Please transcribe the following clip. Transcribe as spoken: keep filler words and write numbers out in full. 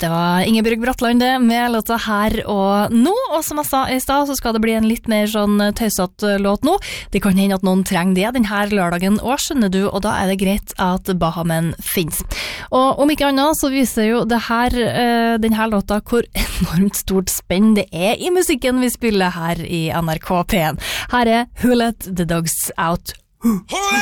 Det var Ingebjørg Bratland det, med låta Her og Nå, og som jeg sa i sted, så skal det bli en litt mer sånn tøysatt låt nå. Det kan hende at noen trenger det denne lørdagen også, skjønner du, og da er det greit at Bahamen finnes. Og om ikke annet så viser jo det her, uh, denne låta hvor enormt stort spenn det er i musikken vi spiller her i N R K P en. Her er Who Let the Dogs Out.